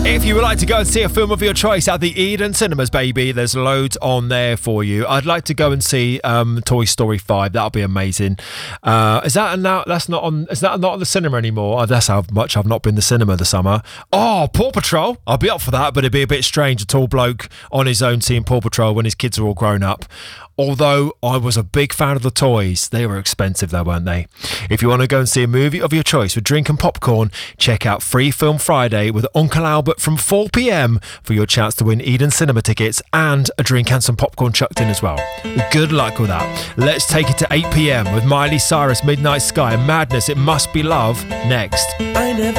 If you would like to go and see a film of your choice at the Eden Cinemas, baby, there's loads on there for you. I'd like to go and see Toy Story 5. That'll be amazing. Is that not on the cinema anymore? That's how much I've not been to the cinema this summer. Oh, Paw Patrol. I'll be up for that, but it'd be a bit strange, a tall bloke on his own seeing Paw Patrol when his kids are all grown up. Although I was a big fan of the toys. They were expensive though, weren't they? If you want to go and see a movie of your choice with drink and popcorn, check out Free Film Friday with Uncle Albert from 4 p.m. for your chance to win Eden Cinema tickets and a drink and some popcorn chucked in as well. Good luck with that. Let's take it to 8 p.m. with Miley Cyrus, Midnight Sky and Madness, It Must Be Love next.